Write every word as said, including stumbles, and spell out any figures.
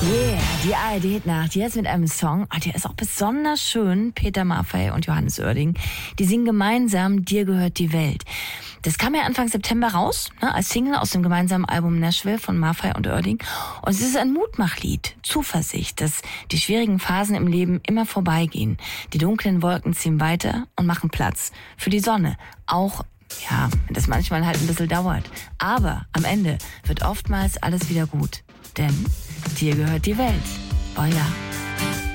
Yeah, die A R D-Hitnacht, jetzt mit einem Song, oh, der ist auch besonders schön. Peter Maffay und Johannes Oerding, die singen gemeinsam Dir gehört die Welt. Das kam ja Anfang September raus, ne, als Single aus dem gemeinsamen Album Nashville von Maffay und Oerding. Und es ist ein Mutmachlied, Zuversicht, dass die schwierigen Phasen im Leben immer vorbeigehen. Die dunklen Wolken ziehen weiter und machen Platz für die Sonne, auch ja, wenn das manchmal halt ein bisschen dauert. Aber am Ende wird oftmals alles wieder gut. Denn dir gehört die Welt. Euer